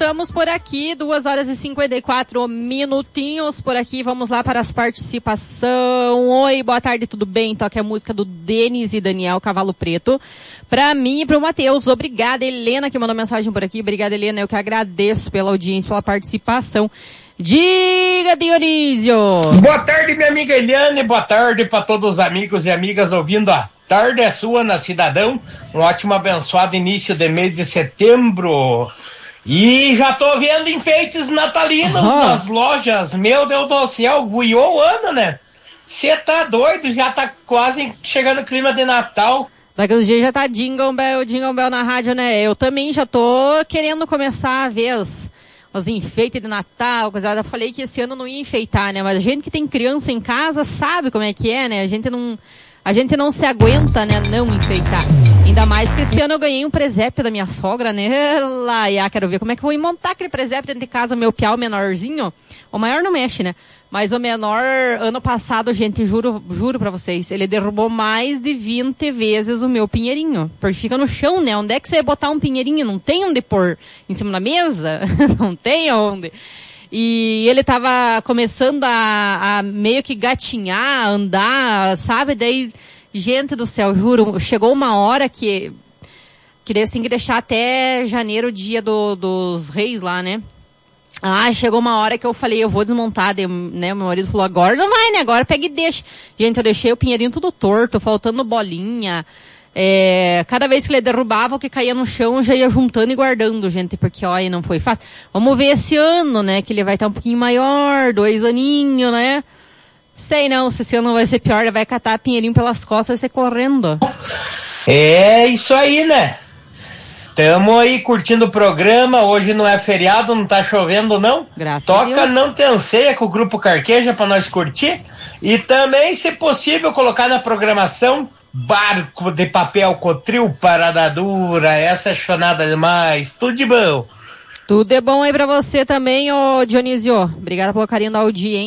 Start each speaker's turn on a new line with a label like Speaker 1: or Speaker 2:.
Speaker 1: Estamos por aqui, 2h54 por aqui. Vamos lá para as participação. Oi, boa tarde, tudo bem? Toque a música do Denis e Daniel Cavalo Preto. Pra mim e pro Matheus. Obrigada, Helena, que mandou mensagem por aqui. Obrigada, Helena. Eu que agradeço pela audiência, pela participação. Diga, Dionísio!
Speaker 2: Boa tarde, minha amiga Eliane. Boa tarde para todos os amigos e amigas ouvindo a Tarde é Sua na Cidadão. Um ótimo, abençoado início de mês de setembro. E já tô vendo enfeites natalinos nas lojas. Meu Deus do céu, voou o ano, né? Você tá doido, já tá quase chegando o clima de Natal.
Speaker 1: Daqui uns dias já tá Jingle Bell na rádio, né? Eu também já tô querendo começar a ver os enfeites de Natal, coisa. Eu falei que esse ano não ia enfeitar, né? Mas a gente que tem criança em casa sabe como é que é, né? A gente não se aguenta, né? Não enfeitar. Ainda mais que esse ano eu ganhei um presépio da minha sogra, né? Lá, quero ver como é que eu vou montar aquele presépio dentro de casa, meu piau menorzinho. O maior não mexe, né? Mas o menor, ano passado, gente, juro pra vocês, ele derrubou mais de 20 vezes o meu pinheirinho. Porque fica no chão, né? Onde é que você vai botar um pinheirinho? Não tem onde pôr em cima da mesa? Não tem onde. E ele tava começando a meio que gatinhar, andar, sabe? Daí, gente do céu, juro, chegou uma hora que eles têm que deixar até janeiro, dia dos reis lá, né? Chegou uma hora que eu falei, eu vou desmontar, né? Meu marido falou, agora não vai, né? Agora pega e deixa. Gente, eu deixei o pinheirinho tudo torto, faltando bolinha. Cada vez que ele derrubava, o que caía no chão, eu já ia juntando e guardando, gente, porque, olha, não foi fácil. Vamos ver esse ano, né? Que ele vai estar um pouquinho maior, 2 aninhos, né? Sei não, se esse ano vai ser pior, ele vai catar pinheirinho pelas costas e ser correndo.
Speaker 2: É isso aí, né? Tamo aí curtindo o programa, hoje não é feriado, não tá chovendo não.
Speaker 1: Graças a Deus.
Speaker 2: Toca Não Tem Ceia com o Grupo Carqueja pra nós curtir. E também, se possível, colocar na programação Barco de Papel Cotril Parada Dura. Essa é chonada demais, tudo de bom.
Speaker 1: Tudo é bom aí pra você também, ô Dionísio. Obrigada pelo carinho da audiência.